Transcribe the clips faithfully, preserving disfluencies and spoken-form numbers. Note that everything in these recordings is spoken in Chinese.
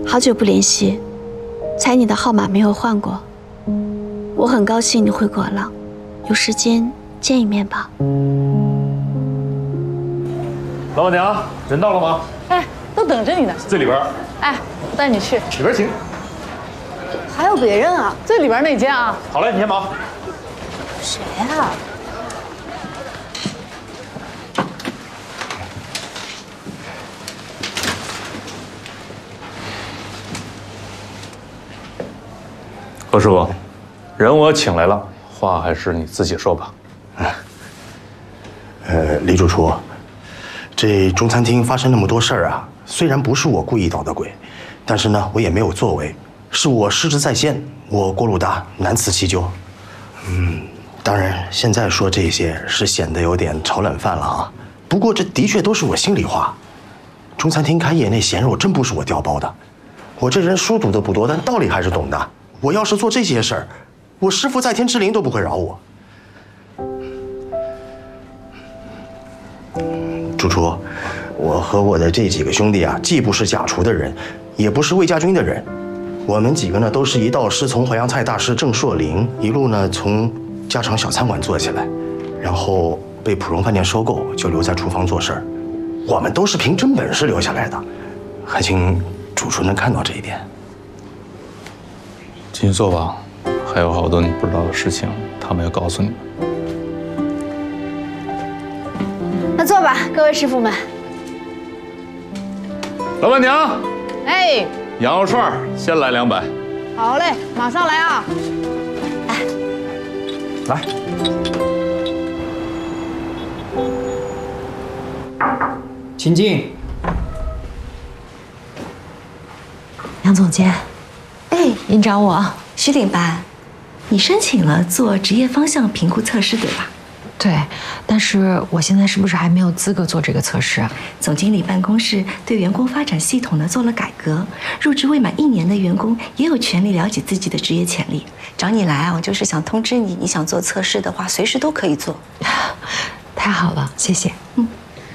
好久不联系，猜你的号码没有换过。我很高兴你回国了，有时间见一面吧。 老板娘，人到了吗？ 哎，都等着你呢。 这里边。 哎，我带你去。 里边请。 还有别人啊？最里边那间啊。 好嘞，你先忙。 谁呀？ 何师傅，人我请来了，话还是你自己说吧。 呃，李主厨，这中餐厅发生那么多事儿啊，虽然不是我故意捣的鬼，但是呢，我也没有作为，是我失职在先，我郭鲁达难辞其咎。嗯，当然，现在说这些是显得有点炒冷饭了啊。不过这的确都是我心里话。中餐厅开业那咸肉真不是我调包的，我这人书读的不多，但道理还是懂的。 我要是做这些事儿，我师父在天之灵都不会饶我。主厨，我和我的这几个兄弟啊，既不是假厨的人，也不是魏家军的人，我们几个呢都是一道师从淮扬菜大师郑硕林一路呢从家常小餐馆做起来，然后被普荣饭店收购，就留在厨房做事儿。我们都是凭真本事留下来的，还请主厨能看到这一点。 继续做吧，还有好多你不知道的事情，他们要告诉你们。 那坐吧，各位师傅们。 老板娘， 哎， 羊肉串先来两百。 好嘞，马上来啊！ 哎， 来。 请进。 杨总监。 哎，您找我？徐领班，你申请了做职业方向评估测试，对吧？ 对，但是我现在是不是还没有资格做这个测试啊？ 总经理办公室对员工发展系统呢做了改革，入职未满一年的员工也有权利了解自己的职业潜力。找你来啊，我就是想通知你，你想做测试的话，随时都可以做。 太好了，谢谢。嗯。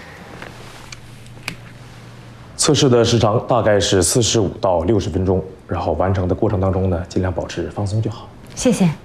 测试的时长大概是四十五到六十分钟，然后完成的过程当中呢，尽量保持放松就好。 谢谢。